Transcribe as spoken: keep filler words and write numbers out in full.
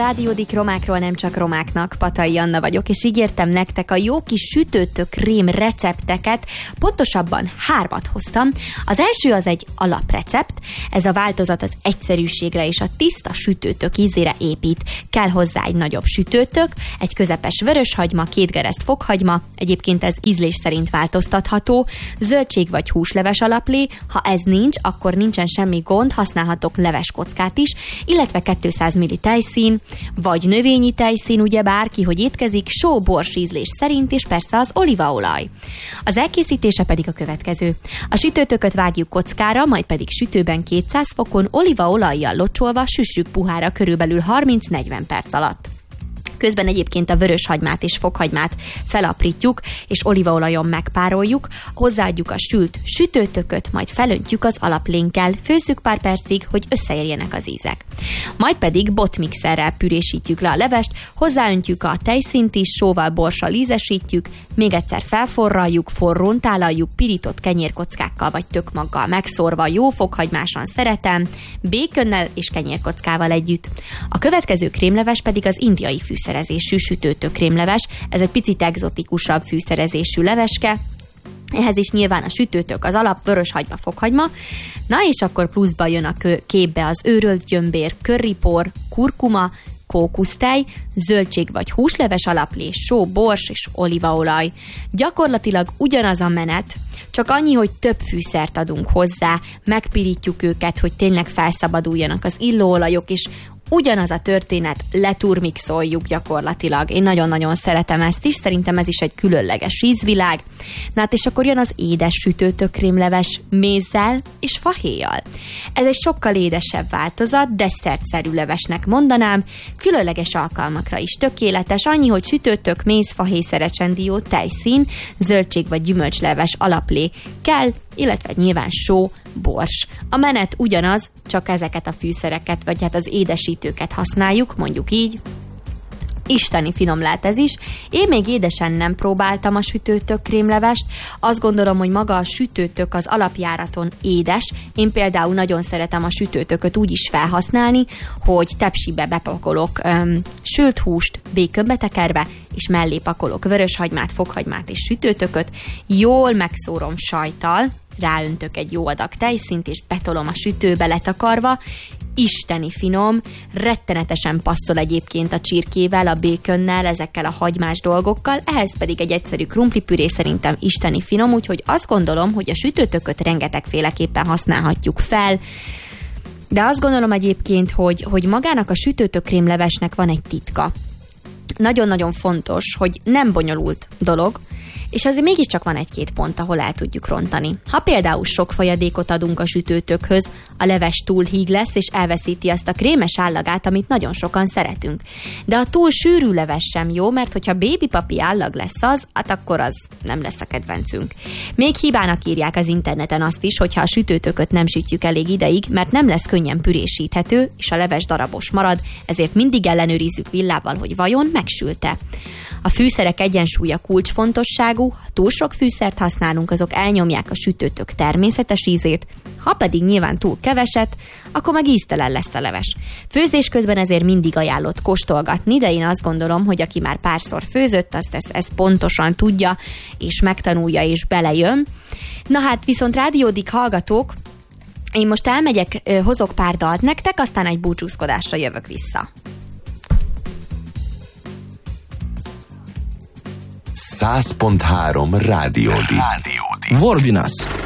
Rádiódik romákról nem csak romáknak, Patai Anna vagyok, és ígértem nektek a jó kis sütőtök rém recepteket, pontosabban hármat hoztam. Az első az egy alaprecept, ez a változat az egyszerűségre és a tiszta sütőtök ízére épít. Kell hozzá egy nagyobb sütőtök, egy közepes vöröshagyma, két gereszt fokhagyma, egyébként ez ízlés szerint változtatható, zöldség vagy húsleves alaplé, ha ez nincs, akkor nincsen semmi gond, használhatok leveskockát is, illetve kétszáz milliliter tejszín, vagy növényi tejszín, ugye bárki, hogy étkezik, só, bors ízlés szerint, és persze az olívaolaj. Az elkészítése pedig a következő. A sütőtököt vágjuk kockára, majd pedig sütőben kétszáz fokon olívaolajjal locsolva süssük puhára körülbelül harminc-negyven perc alatt. Közben egyébként a vöröshagymát és fokhagymát felaprítjuk, és olívaolajon megpároljuk, hozzáadjuk a sült sütőtököt, majd felöntjük az alaplénkkel, főzzük pár percig, hogy összeérjenek az ízek. Majd pedig botmixerrel pürésítjük le a levest, hozzáöntjük a tejszínt is, sóval, borssal ízesítjük, még egyszer felforraljuk, forrón tálaljuk, pirított kenyérkockákkal vagy tökmaggal megszórva, jó fokhagymásan szeretem, békönnel és kenyérkockával együtt. A következő krémleves pedig az indiai fűszerezésű sütőtök krémleves, ez egy picit egzotikusabb fűszerezésű leveske, ehhez is nyilván a sütőtök, az alap, vöröshagyma, fokhagyma, na és akkor pluszba jön a képbe az őrölt gyömbér, currypor, kurkuma, kókusztej, zöldség vagy húsleves alaplé, só, bors és olívaolaj. Gyakorlatilag ugyanaz a menet, csak annyi, hogy több fűszert adunk hozzá, megpirítjuk őket, hogy tényleg felszabaduljanak az illóolajok, és ugyanaz a történet, leturmixoljuk gyakorlatilag. Én nagyon-nagyon szeretem ezt is, szerintem ez is egy különleges ízvilág. Na hát és akkor jön az édes sütőtök krémleves mézzel és fahéjjal. Ez egy sokkal édesebb változat, desszertszerű levesnek mondanám, különleges alkalmakra is tökéletes, annyi, hogy sütőtök, méz, fahéj, szerecsendió, tejszín, zöldség vagy gyümölcsleves alaplé kell, illetve nyilván só, bors. A menet ugyanaz, csak ezeket a fűszereket, vagy hát az édesítőket használjuk, mondjuk így. Isteni finom lehet ez is. Én még édesen nem próbáltam a sütőtök krémlevest. Azt gondolom, hogy maga a sütőtök az alapjáraton édes. Én például nagyon szeretem a sütőtököt úgy is felhasználni, hogy tepsibe bepakolok öm, sült húst békönbe tekerve, és mellé pakolok vöröshagymát, fokhagymát és sütőtököt. Jól megszórom sajttal, ráöntök egy jó adag tejszínt, és betolom a sütőbe letakarva. Isteni finom, rettenetesen passzol egyébként a csirkével, a békönnel, ezekkel a hagymás dolgokkal, ehhez pedig egy egyszerű krumplipüré szerintem isteni finom, úgyhogy azt gondolom, hogy a sütőtököt rengetegféleképpen használhatjuk fel, de azt gondolom egyébként, hogy, hogy magának a sütőtök krémlevesnek van egy titka. Nagyon-nagyon fontos, hogy nem bonyolult dolog, és azért mégiscsak van egy-két pont, ahol el tudjuk rontani. Ha például sok folyadékot adunk a sütőtökhöz, a leves túl híg lesz, és elveszíti azt a krémes állagát, amit nagyon sokan szeretünk. De a túl sűrű leves sem jó, mert hogyha babypapi állag lesz az, hát akkor az nem lesz a kedvencünk. Még hibának írják az interneten azt is, hogyha a sütőtököt nem sütjük elég ideig, mert nem lesz könnyen pürésíthető, és a leves darabos marad, ezért mindig ellenőrizzük villával, hogy vajon megsülte. A fűszerek egyensúlya kulcsfontosságú, ha túl sok fűszert használunk, azok elnyomják a sütőtök természetes ízét, ha pedig nyilván túl keveset, akkor meg íztelen lesz a leves. Főzés közben ezért mindig ajánlott kóstolgatni, de én azt gondolom, hogy aki már párszor főzött, azt ezt, ezt pontosan tudja, és megtanulja, és belejön. Na hát viszont rádiódik hallgatók, én most elmegyek, hozok pár dalt nektek, aztán egy búcsúzkodásra jövök vissza. száz pont három Rádiódik. Vorbinas.